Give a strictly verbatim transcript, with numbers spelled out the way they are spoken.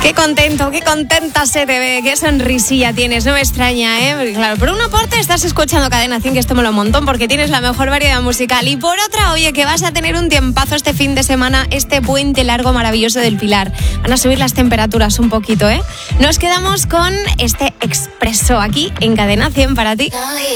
Qué contento, qué contenta se te ve, qué sonrisilla tienes, no me extraña, ¿eh? Porque, claro, por una parte estás escuchando Cadena cien, que esto mola un montón porque tienes la mejor variedad musical, y por otra, oye, que vas a tener un tiempazo este fin de semana, este puente largo maravilloso del Pilar. Van a subir las temperaturas un poquito, ¿eh? Nos quedamos con este expreso aquí en Cadena cien para ti.